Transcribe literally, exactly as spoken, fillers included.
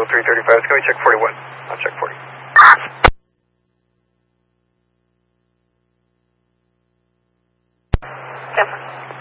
three thirty-five, it's going to check forty-one. I'll check forty. Denver.